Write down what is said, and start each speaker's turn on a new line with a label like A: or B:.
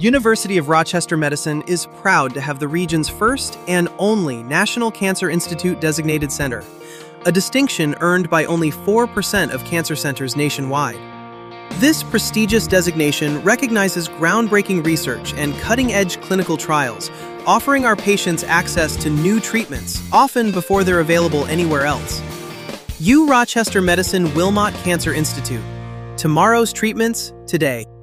A: University of Rochester Medicine is proud to have the region's first and only National Cancer Institute designated center, a distinction earned by only 4% of cancer centers nationwide. This prestigious designation recognizes groundbreaking research and cutting-edge clinical trials, offering our patients access to new treatments, often before they're available anywhere else. U Rochester Medicine Wilmot Cancer Institute. Tomorrow's treatments, today.